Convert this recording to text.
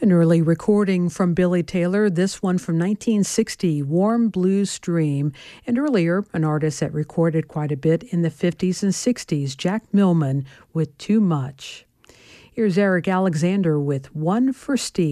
An early recording from Billy Taylor, this one from 1960, Warm Blue Stream. And earlier, an artist that recorded quite a bit in the 50s and 60s, Jack Millman with Too Much. Here's Eric Alexander with One for Steve.